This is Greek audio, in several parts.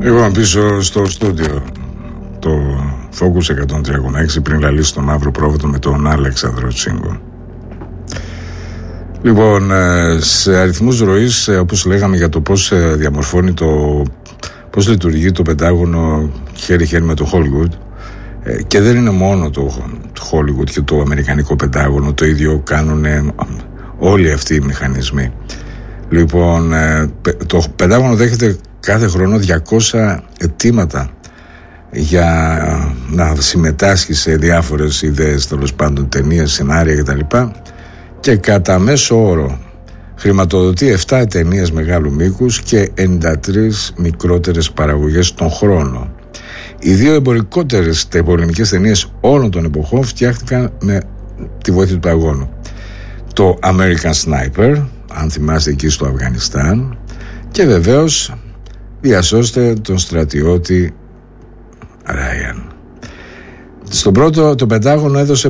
Λοιπόν, πίσω στο στούντιο το Focus 103,6 πριν λαλήσει το μαύρο πρόβατο με τον Αλέξανδρο Τσίγκο. Λοιπόν, σε αριθμούς ροής, όπως λέγαμε για το πώς διαμορφώνει πώς λειτουργεί το Πεντάγωνο χέρι-χέρι με το Hollywood, και δεν είναι μόνο το Hollywood και το Αμερικανικό Πεντάγωνο, το ίδιο κάνουν όλοι αυτοί οι μηχανισμοί. Λοιπόν, το Πεντάγωνο δέχεται κάθε χρόνο 200 αιτήματα για να συμμετάσχει σε διάφορες ιδέες, τέλος πάντων ταινίες, σενάρια κτλ. Και κατά μέσο όρο χρηματοδοτεί 7 ταινίες μεγάλου μήκους και 93 μικρότερες παραγωγές τον χρόνο. Οι 2 εμπορικότερες πολεμικές ταινίες όλων των εποχών φτιάχτηκαν με τη βοήθεια του Πενταγώνου. Το American Sniper, αν θυμάστε, εκεί στο Αφγανιστάν, και βεβαίως διασώστε τον στρατιώτη Ράιαν. Στον πρώτο το Πεντάγωνο έδωσε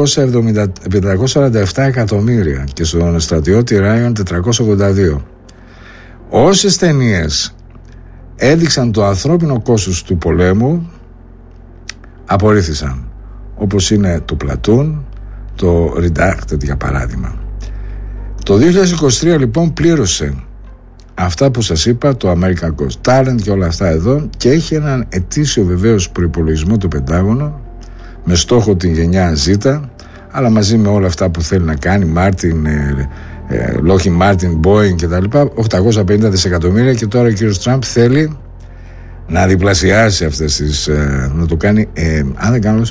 547 εκατομμύρια και στον στρατιώτη Ράιαν 482. Όσες ταινίες έδειξαν το ανθρώπινο κόστος του πολέμου απορρίφθησαν, όπως είναι το Platoon, το Redacted για παράδειγμα. Το 2023 λοιπόν πλήρωσε αυτά που σας είπα, το American Ghost Talent και όλα αυτά εδώ, και έχει έναν ετήσιο βεβαίως προϋπολογισμό το Πεντάγωνο με στόχο την γενιά Z, αλλά μαζί με όλα αυτά που θέλει να κάνει Martin, Lockheed Martin, Boeing και τα λοιπά, 850 δισεκατομμύρια, και τώρα ο κύριος Τραμπ θέλει να διπλασιάσει αυτές τις, να το κάνει, αν δεν κάνω,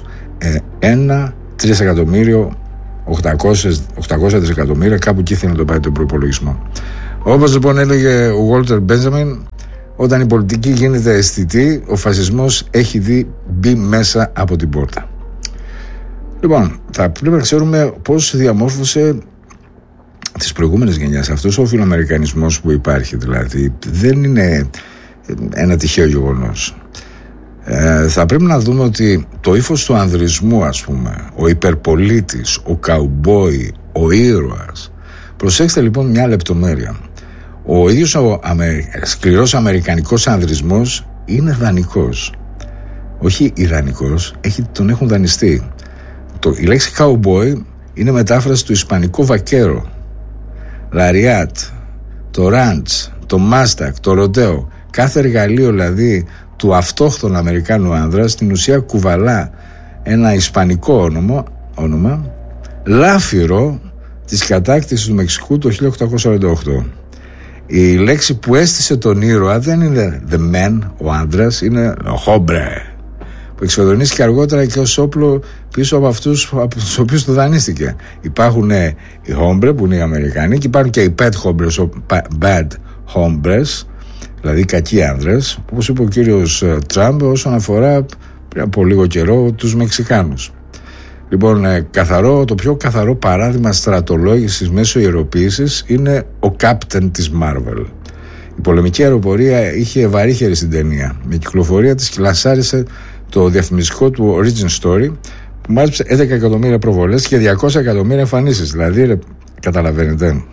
3.800 δισεκατομμύρια, κάπου εκεί θέλει να το πάει τον προϋπολογισμό. Όπως λοιπόν έλεγε ο Walter Benjamin, όταν η πολιτική γίνεται αισθητή, ο φασισμός έχει μπει μέσα από την πόρτα. Λοιπόν, θα πρέπει να ξέρουμε πώς διαμόρφωσε τις προηγούμενες γενιές αυτός ο φιλοαμερικανισμός που υπάρχει. Δηλαδή δεν είναι ένα τυχαίο γεγονός. Θα πρέπει να δούμε ότι το ύφος του ανδρισμού, ας πούμε, ο υπερπολίτης, ο καουμπόι, ο ήρωας. Προσέξτε λοιπόν μια λεπτομέρεια. Ο ίδιος ο σκληρός αμερικανικός ανδρισμός είναι δανεικός, όχι ιρανικός, τον έχουν δανειστεί. Η λέξη cowboy είναι μετάφραση του ισπανικού βακέρο, λαριάτ, το ράντς, το μάστακ, το ροντέο. Κάθε εργαλείο δηλαδή του αυτόχθονου Αμερικάνου άνδρα στην ουσία κουβαλά ένα ισπανικό όνομα λάφυρο της κατάκτησης του Μεξικού το 1848. Η λέξη που έστησε τον ήρωα δεν είναι the man, ο άνδρας, είναι hombre, που εξοδονίστηκε αργότερα και ως όπλο πίσω από αυτούς από τους οποίους το δανείστηκε. Υπάρχουν οι hombre που είναι οι Αμερικανοί, και υπάρχουν και οι bad hombres, δηλαδή κακοί άνδρες, όπως είπε ο κύριος Τραμπ όσον αφορά πριν από λίγο καιρό τους Μεξικάνους. Λοιπόν, το πιο καθαρό παράδειγμα στρατολόγησης μέσω ιεροποίησης είναι ο Captain της Marvel. Η πολεμική αεροπορία είχε βαρύχερη στην ταινία. Με κυκλοφορία της λασάρισε το διαφημιστικό του Origin Story, που μάζεψε 11 εκατομμύρια προβολές και 200 εκατομμύρια εμφανίσεις. Δηλαδή, καταλαβαίνετε,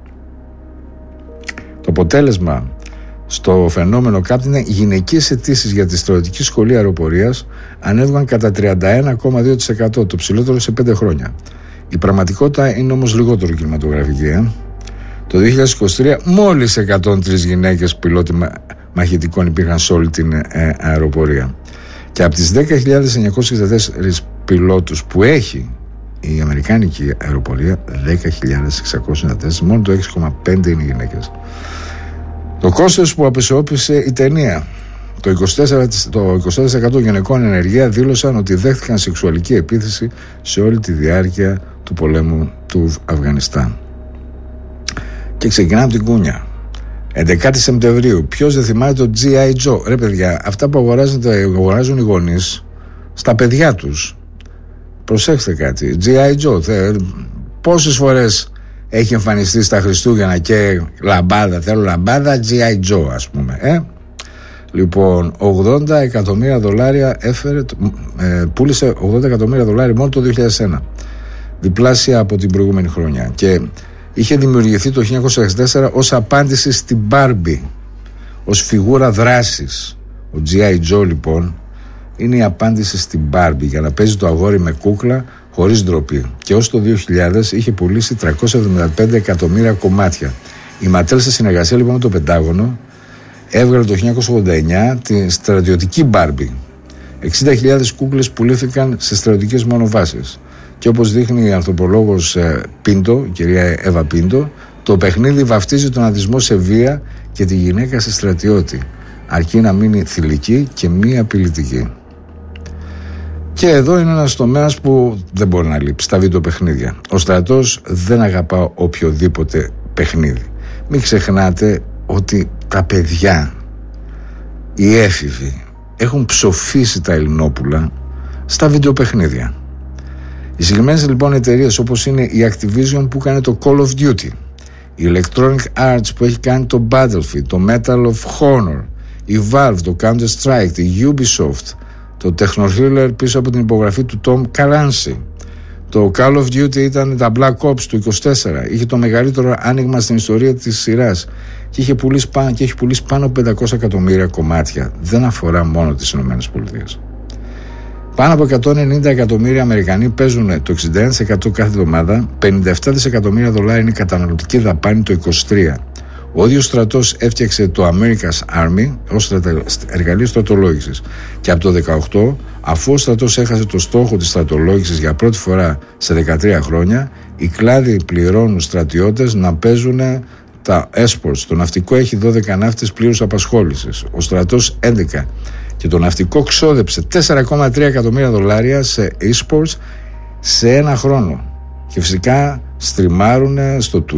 το αποτέλεσμα στο φαινόμενο Captain είναι γυναικείες αιτήσεις για τη στρατιωτική σχολή αεροπορίας ανέβηκαν κατά 31,2%, το ψηλότερο σε 5 χρόνια. Η πραγματικότητα είναι όμως λιγότερο κινηματογραφική. Το 2023 μόλις 103 γυναίκες πιλότοι μαχητικών υπήρχαν σε όλη την αεροπορία. Και από τις 10.964 πιλότους που έχει η αμερικάνικη αεροπορία, 10.694, μόνο το 6,5 είναι γυναίκες. Το κόστος που απεσιώπησε η ταινία. Το 24% γυναικών ενεργεία δήλωσαν ότι δέχτηκαν σεξουαλική επίθεση σε όλη τη διάρκεια του πολέμου του Αφγανιστάν. Και ξεκινάμε από την κούνια. 11 Σεπτεμβρίου. Ποιος δεν θυμάται το G.I. Joe? Ρε παιδιά, αυτά που αγοράζουν οι γονείς στα παιδιά τους. Προσέξτε κάτι. G.I. Joe. Πόσες φορές έχει εμφανιστεί στα Χριστούγεννα και λαμπάδα, θέλω λαμπάδα, G.I. Joe, ας πούμε. Λοιπόν, 80 εκατομμύρια δολάρια πούλησε 80 εκατομμύρια δολάρια μόνο το 2001. Διπλάσια από την προηγούμενη χρονιά. Και είχε δημιουργηθεί το 1964 ως απάντηση στην Barbie, ως φιγούρα δράσης, Ο G.I. Joe λοιπόν είναι η απάντηση στην Barbie για να παίζει το αγόρι με κούκλα χωρίς ντροπή. Και ως το 2000 είχε πουλήσει 375 εκατομμύρια κομμάτια. Η Mattel σε συνεργασία λοιπόν με το Πεντάγωνο έβγαλε το 1989 τη στρατιωτική Barbie. 60.000 κούκλες πουλήθηκαν σε στρατιωτικές μονοβάσεις. Και όπως δείχνει η ανθρωπολόγος Πίντο, η κυρία Εύα Πίντο, το παιχνίδι βαφτίζει τον ναζισμό σε βία και τη γυναίκα σε στρατιώτη, αρκεί να μείνει θηλυκή και μη απειλητική. Και εδώ είναι ένας τομέας που δεν μπορεί να λείψει, τα βιντεοπαιχνίδια. Ο στρατός δεν αγαπά οποιοδήποτε παιχνίδι. Μην ξεχνάτε ότι τα παιδιά, οι έφηβοι, έχουν ψοφήσει τα Ελληνόπουλα στα βιντεοπαιχνίδια. Οι συγκεκριμένες λοιπόν εταιρείες όπως είναι η Activision που κάνει το Call of Duty, η Electronic Arts που έχει κάνει το Battlefield, το Medal of Honor, η Valve, το Counter Strike, η Ubisoft, το Techno-Thriller πίσω από την υπογραφή του Tom Clancy. Το Call of Duty ήταν τα Black Ops του 24, είχε το μεγαλύτερο άνοιγμα στην ιστορία της σειράς και έχει πουλήσει πάνω από 500 εκατομμύρια κομμάτια. Δεν αφορά μόνο τις ΗΠΑ. Πάνω από 190 εκατομμύρια Αμερικανοί παίζουν το 61% κάθε εβδομάδα, 57 δισεκατομμύρια δολάρια είναι η καταναλωτική δαπάνη το 23. Ο ίδιος στρατός έφτιαξε το America's Army ως εργαλείο στρατολόγησης. Και από το 18, αφού ο στρατός έχασε το στόχο της στρατολόγησης για πρώτη φορά σε 13 χρόνια, οι κλάδοι πληρώνουν στρατιώτες να παίζουν τα esports. Το ναυτικό έχει 12 ναύτες πλήρους απασχόλησης, ο στρατός 11. Και το ναυτικό ξόδεψε 4,3 εκατομμύρια δολάρια σε esports σε ένα χρόνο. Και φυσικά στριμάρουν στο